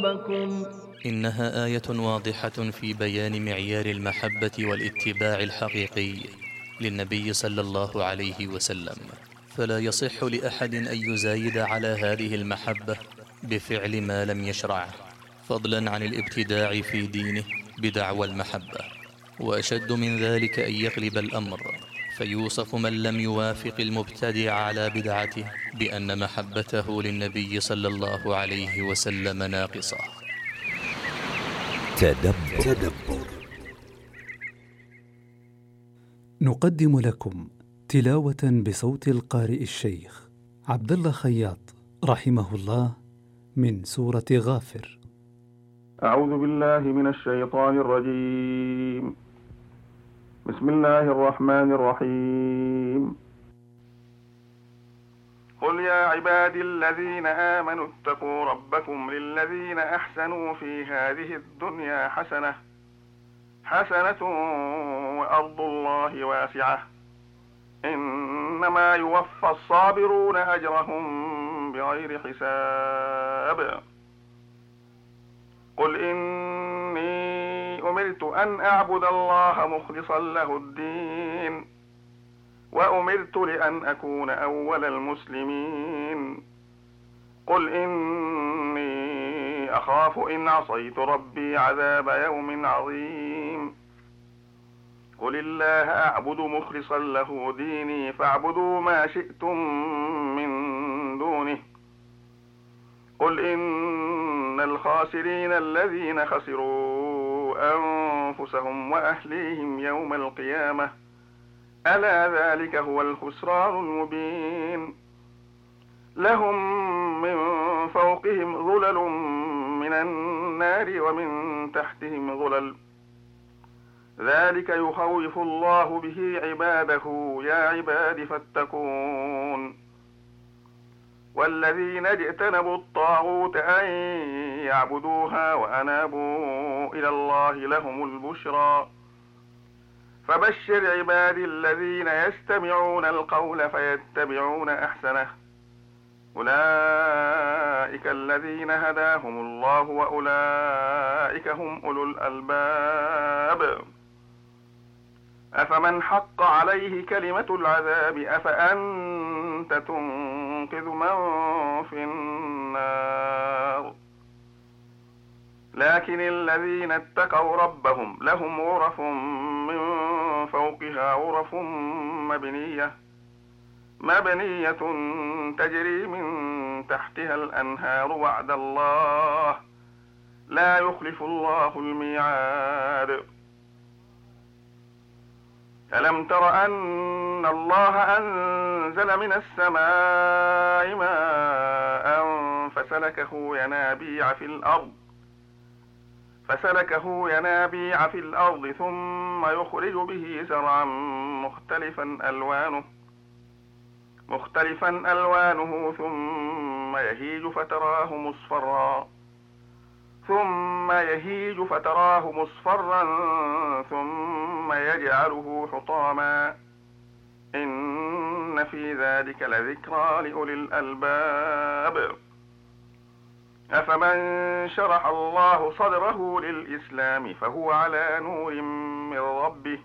إنها آية واضحة في بيان معيار المحبة والاتباع الحقيقي للنبي صلى الله عليه وسلم، فلا يصح لأحد أن يزايد على هذه المحبة بفعل ما لم يشرعه، فضلا عن الابتداع في دينه بدعوى المحبة. وأشد من ذلك أن يقلب الأمر فيوصف من لم يوافق المبتدع على بدعته بأن محبته للنبي صلى الله عليه وسلم ناقصة. تدبر. نقدم لكم تلاوة بصوت القارئ الشيخ عبد الله خياط رحمه الله من سورة غافر. أعوذ بالله من الشيطان الرجيم. بسم الله الرحمن الرحيم. قل يا عبادي الذين آمنوا اتقوا ربكم للذين أحسنوا في هذه الدنيا حسنة وأرض الله واسعة إنما يوفى الصابرون أجرهم بغير حساب. قل إني أمرت أن أعبد الله مخلصا له الدين وأمرت لأن أكون أول المسلمين. قل إني أخاف إن عصيت ربي عذاب يوم عظيم. قل الله أعبد مخلصا له ديني فاعبدوا ما شئتم من دونه. قل إن الخاسرين الذين خسروا أنفسهم وأهليهم يوم القيامة ألا ذلك هو الخسران المبين. لهم من فوقهم ظلل من النار ومن تحتهم ظلل ذلك يخوف الله به عباده يا عباد فاتقون. والذين اجتنبوا الطاغوت أن يعبدوها وأنابوا إلى الله لهم البشرى. فبشر عبادي الذين يستمعون القول فيتبعون أحسنه أولئك الذين هداهم الله وأولئك هم أولو الألباب. أفمن حق عليه كلمة العذاب أفأنت تنقذ من في النار. لكن الذين اتقوا ربهم لهم غرف من فوقها غرف مبنية تجري من تحتها الأنهار وعد الله لا يخلف الله الميعاد. ألم تر أن الله أنزل من السماء ماء فسلكه ينابيع في الأرض ثم يخرج به زرعا مختلفا ألوانه ثم يهيج فتراه مصفرا ثم يجعله حطاما إن في ذلك لذكرى لأولي الألباب. أفمن شرح الله صدره للإسلام فهو على نور من ربه